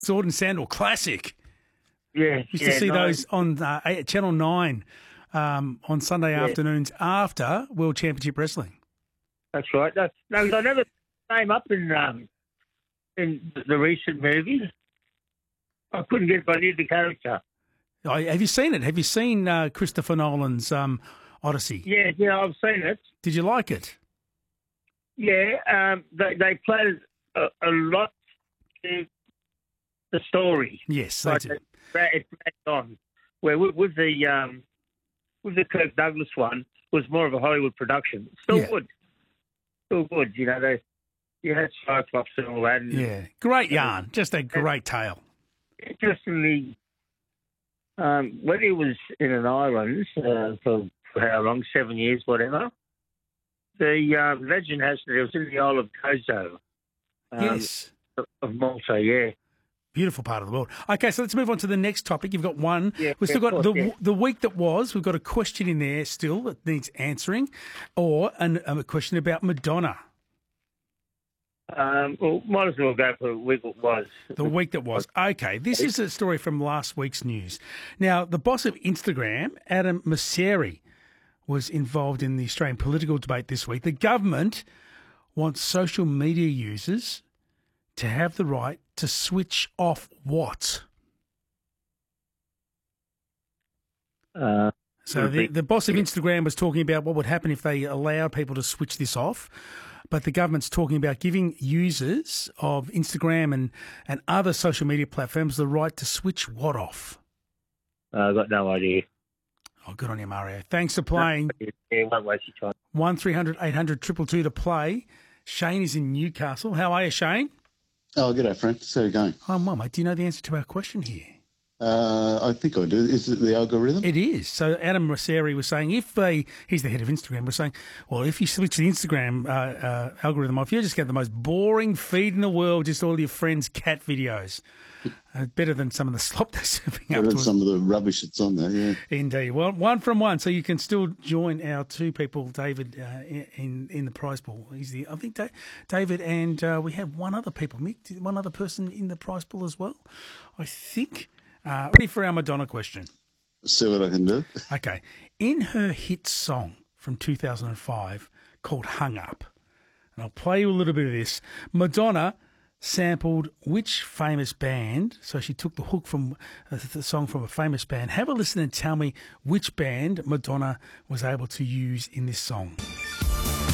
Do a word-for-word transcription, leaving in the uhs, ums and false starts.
Sword and Sandal, classic. Yeah, Used yeah, to see no, those on uh, eight- Channel nine um, on Sunday Yeah. afternoons after World Championship Wrestling. That's right. No, no, I never came up in um, in the recent movie. I couldn't get by near the character. Oh, have you seen it? Have you seen uh, Christopher Nolan's um, Odyssey? Yeah, yeah, I've seen it. Did you like it? Yeah, um, they they played a, a lot to the story. Yes, they Like did. it dra- it dragged on. Where with, with the um, with the Kirk Douglas one was more of a Hollywood production. Still Yeah. good, still good. You know, they you had Cyclops and all that. And Yeah, great yarn. Just a great tale. Interestingly, um, when he was in an island uh, for, for how long? Seven years, whatever. The uh, legend has it, it was in the Isle of Gozo. Um, Yes. Of Malta, yeah. Beautiful part of the world. Okay, so let's move on to the next topic. You've got one. Yeah, We've still yeah, got of the course, yeah. the week that was. We've got a question in there still that needs answering, or an, um, a question about Madonna. Um, well, might as well go for what it was. The week that was. Okay, this is a story from last week's news. Now, the boss of Instagram, Adam Mosseri, was involved in the Australian political debate this week. The government wants social media users to have the right to switch off what? Uh, So the, the boss of Instagram was talking about what would happen if they allowed people to switch this off. But the government's talking about giving users of Instagram and, and other social media platforms the right to switch what off? I've got no idea. Oh, good on you, Mario. Thanks for playing. Yeah, won't waste your time. one three hundred eight hundred two two two to play. Shane is in Newcastle. How are you, Shane? Oh, g'day, Frank. How are you going? Oh, well, mate, do you know the answer to our question here? Uh, I think I do. Is it the algorithm? It is. So Adam Mosseri was saying if they, he's the head of Instagram, was saying, well, if you switch the Instagram uh, uh, algorithm off, you just get the most boring feed in the world, just all your friends' cat videos. Uh, better than some of the slop they're serving up Better to than us. some of the rubbish that's on there, yeah. Indeed. Well, one from one, so you can still join our two people, David, uh, in in the prize pool. He's the, I think, Da- David, and uh, we have one other people, Mick, one other person in the prize pool as well, I think. Uh, ready for our Madonna question? See what I can do. Okay. In her hit song from two thousand five called Hung Up, and I'll play you a little bit of this, Madonna sampled which famous band? So she took the hook from uh, the song from a famous band. Have a listen and tell me which band Madonna was able to use in this song.